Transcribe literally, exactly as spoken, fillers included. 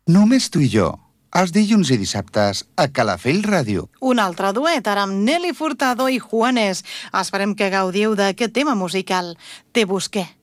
Només tu i jo, els dilluns i dissabtes a Calafell Ràdio. Un altre duet, ara amb Nelly Furtado i Juanes. Esperem que gaudiu d'aquest tema musical. Te busqué.